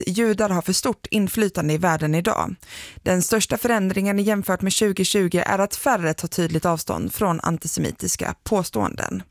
Judar har för stort inflytande i världen idag. Den största förändringen jämfört med 2020 är att färre tar tydligt avstånd från antisemitiska påståenden.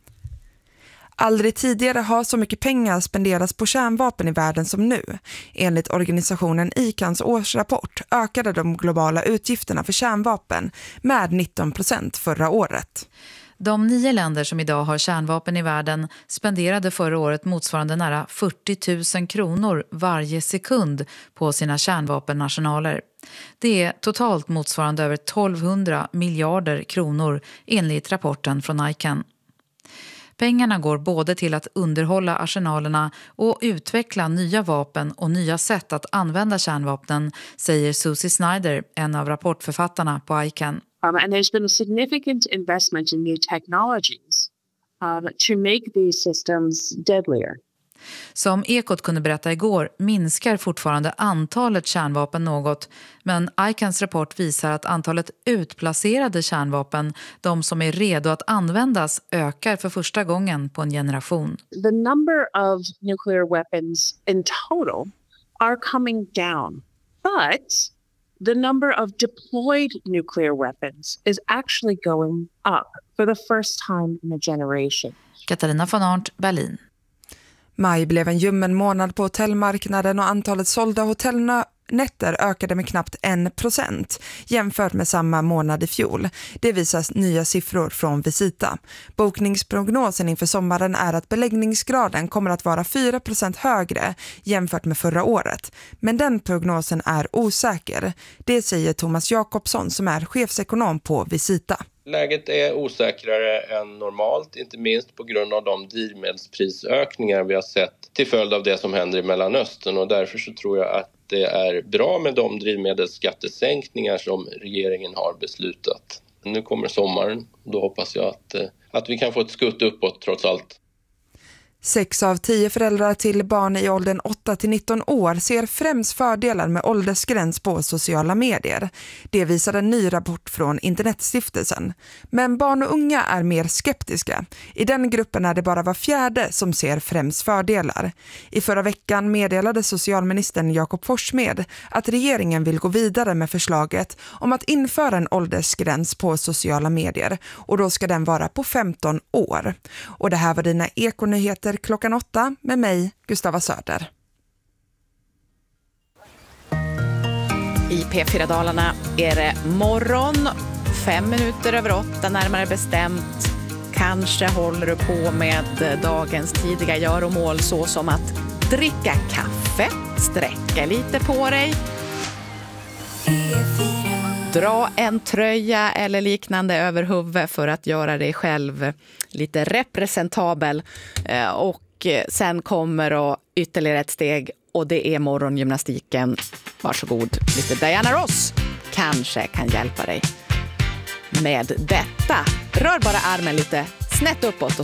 Aldrig tidigare har så mycket pengar spenderats på kärnvapen i världen som nu. Enligt organisationen ICANs årsrapport ökade de globala utgifterna för kärnvapen med 19% förra året. De 9 länder som idag har kärnvapen i världen spenderade förra året motsvarande nära 40 000 kronor varje sekund på sina kärnvapennationaler. Det är totalt motsvarande över 1200 miljarder kronor enligt rapporten från ICAN. Pengarna går både till att underhålla arsenalerna och utveckla nya vapen och nya sätt att använda kärnvapnen, säger Susie Snyder, en av rapportförfattarna på ICAN. And there's been a significant investment in new technologies to make these systems deadlier. Som Ekot kunde berätta igår minskar fortfarande antalet kärnvapen något, men ICANs rapport visar att antalet utplacerade kärnvapen, de som är redo att användas, ökar för första gången på en generation. The number of nuclear weapons in total are coming down, but the number of deployed nuclear weapons is actually going up for the first time in a generation. Katarina von Arndt, Berlin. Maj blev en ljummen månad på hotellmarknaden och antalet sålda hotellnätter ökade med knappt 1% jämfört med samma månad i fjol. Det visas nya siffror från Visita. Bokningsprognosen inför sommaren är att beläggningsgraden kommer att vara 4% högre jämfört med förra året. Men den prognosen är osäker. Det säger Thomas Jakobsson som är chefsekonom på Visita. Läget är osäkrare än normalt, inte minst på grund av de drivmedelsprisökningar vi har sett till följd av det som händer i Mellanöstern. Och därför så tror jag att det är bra med de drivmedelsskattesänkningar som regeringen har beslutat. Nu kommer sommaren, då hoppas jag att vi kan få ett skutt uppåt trots allt. 6 av 10 föräldrar till barn i åldern 8-19 år ser främst fördelar med åldersgräns på sociala medier. Det visar en ny rapport från Internetstiftelsen. Men barn och unga är mer skeptiska. I den gruppen är det bara var fjärde som ser främst fördelar. I förra veckan meddelade socialministern Jakob Forssmed att regeringen vill gå vidare med förslaget om att införa en åldersgräns på sociala medier. Och då ska den vara på 15 år. Och det här var dina Ekonyheter klockan 8 med mig, Gustava Söder. I P4 Dalarna är det morgon, 5 minuter över 8 närmare bestämt. Kanske håller du på med dagens tidiga göromål så som att dricka kaffe, sträcka lite på dig, dra en tröja eller liknande över huvudet för att göra dig själv lite representabel. Och sen kommer då ytterligare ett steg och det är morgongymnastiken. Varsågod, lite Diana Ross kanske kan hjälpa dig med detta. Rör bara armen lite snett uppåt och